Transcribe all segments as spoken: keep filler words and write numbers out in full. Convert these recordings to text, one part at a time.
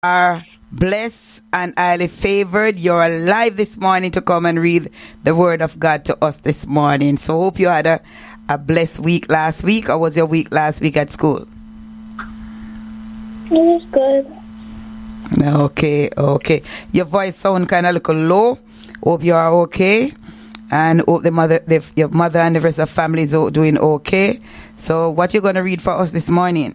are blessed and highly favored. You're alive this morning to come and read the word of God to us this morning. So hope you had a, a blessed week last week. Or was your week last week at school? It was good. Okay, okay. Your voice sound kind of little low. Hope you are okay. And hope the mother, the, your mother and the rest of the family is doing okay. So what you going to read for us this morning?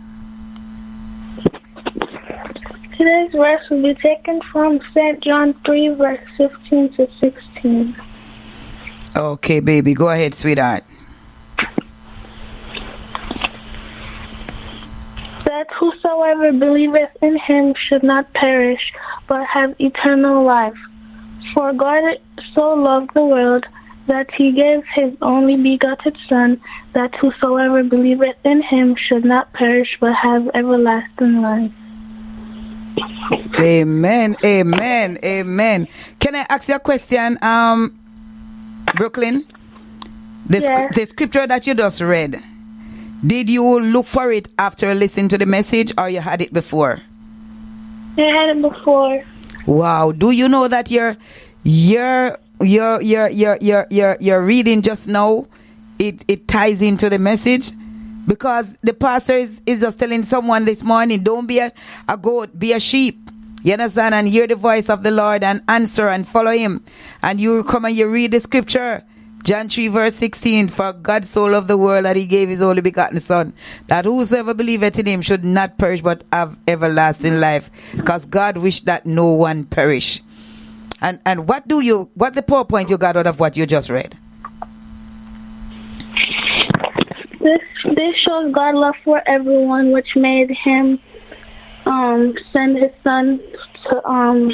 Today's verse will be taken from Saint John three, verse fifteen to sixteen. Okay, baby. Go ahead, sweetheart. That whosoever believeth in him should not perish, but have eternal life. For God so loved the world, that he gave his only begotten Son, that whosoever believeth in him should not perish, but have everlasting life. Amen, amen, amen. Can I ask you a question, um, Brooklyn? The, Yes. the scripture that you just read, did you look for it after listening to the message, or you had it before? I had it before. Wow. Do you know that your your your your your your your, your reading just now, it, it ties into the message? Because the pastor is, is just telling someone this morning, don't be a, a goat, be a sheep. You understand? And hear the voice of the Lord and answer and follow him. And you come and you read the scripture. John three verse sixteen, for God so loved the world that he gave his only begotten Son, that whosoever believeth in him should not perish but have everlasting life. Because God wished that no one perish. And and what do you, what the poor point you got out of what you just read? This this shows God's love for everyone, which made him um, send his Son to um,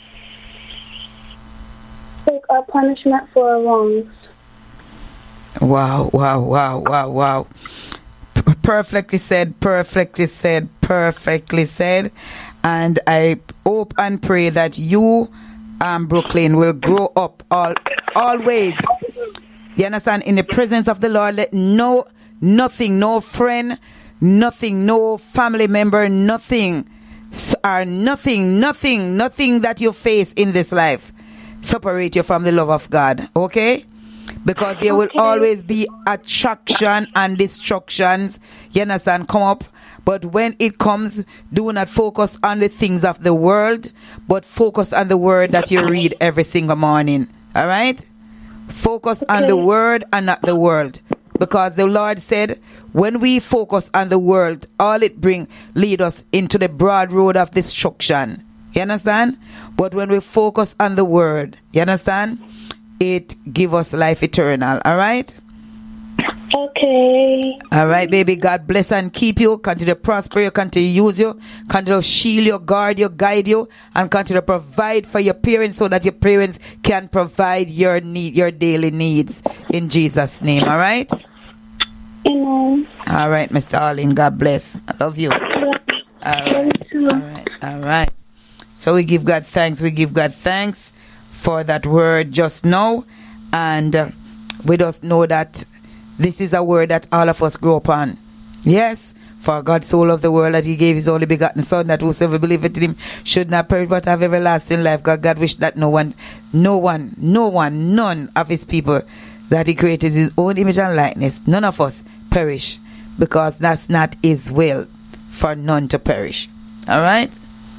take our punishment for our wrongs. Wow, wow, wow, wow, wow. P- perfectly said, perfectly said, perfectly said. And I hope and pray that you, um, Brooklyn, will grow up all, always. You understand? In the presence of the Lord, let no, nothing, no friend, nothing, no family member, nothing, or nothing, nothing, nothing that you face in this life separate you from the love of God. Okay? Because there will Okay. always be attraction and destructions. You understand? Come up. But when it comes, do not focus on the things of the world, but focus on the word that you read every single morning. All right? Focus Okay. on the word and not the world. Because the Lord said, when we focus on the world, all it bring lead us into the broad road of destruction. You understand? But when we focus on the word, you understand? It give us life eternal. All right? Okay. All right, baby. God bless and keep you. Continue to prosper you. Continue to use you. Continue to shield you, guard you, guide you, and continue to provide for your parents so that your parents can provide your need, your daily needs. In Jesus' name. All right? Amen. All right, Mister Arlene. God bless. I love you. All right. All right. All right. So we give God thanks. We give God thanks for that word just now. And uh, we just know that this is a word that all of us grow upon. Yes. For God so loved the world that he gave his only begotten Son, that whosoever believeth in him should not perish but have everlasting life. God, God wished that no one, no one, no one, none of his people that he created his own image and likeness, none of us perish, because that's not his will for none to perish. All right?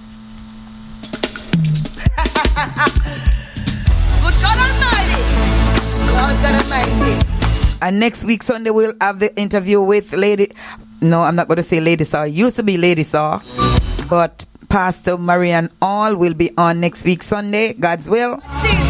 Good God Almighty. Lord God Almighty. And next week Sunday we'll have the interview with Lady, no, I'm not going to say Lady Saw, used to be Lady Saw, but Pastor Marian All will be on next week Sunday, God's will. Jesus.